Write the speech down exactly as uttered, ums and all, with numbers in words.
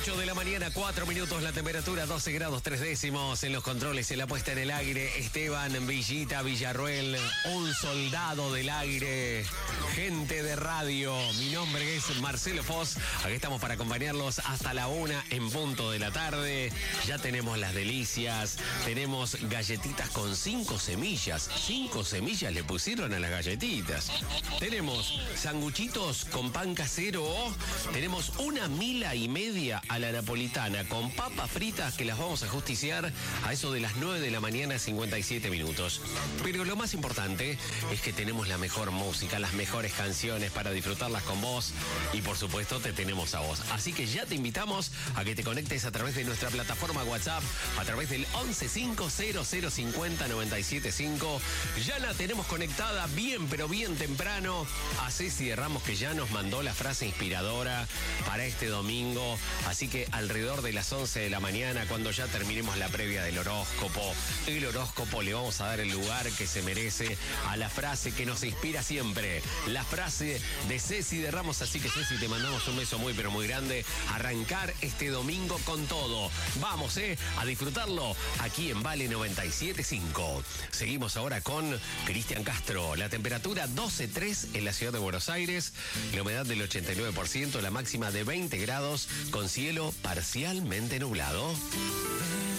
ocho de la mañana, cuatro minutos, la temperatura doce grados tres décimos. En los controles, en la puesta en el aire, Esteban Villita Villarruel, un soldado del aire, gente de radio. Mi nombre es Marcelo Foz. Aquí estamos para acompañarlos hasta la una en punto de la tarde. Ya tenemos las delicias, tenemos galletitas con cinco semillas. Cinco semillas le pusieron a las galletitas. Tenemos sanguchitos con pan casero. Tenemos una mila y media a la napolitana con papas fritas que las vamos a justiciar a eso de las nueve de la mañana, cincuenta y siete minutos. Pero lo más importante es que tenemos la mejor música, las mejores canciones para disfrutarlas con vos y por supuesto te tenemos a vos. Así que ya te invitamos a que te conectes a través de nuestra plataforma WhatsApp, a través del once cinco cero cero cincuenta noventa y siete cinco. Ya la tenemos conectada bien, pero bien temprano a Ceci de Ramos, que ya nos mandó la frase inspiradora para este domingo. Así que alrededor de las once de la mañana, cuando ya terminemos la previa del horóscopo, el horóscopo le vamos a dar el lugar que se merece a la frase que nos inspira siempre, la frase de Ceci de Ramos. Así que Ceci, te mandamos un beso muy pero muy grande. Arrancar este domingo con todo. Vamos, eh, a disfrutarlo aquí en Vale noventa y siete punto cinco. Seguimos ahora con Cristian Castro. La temperatura doce punto tres en la ciudad de Buenos Aires, la humedad del ochenta y nueve por ciento, la máxima de veinte grados con cielo parcialmente nublado.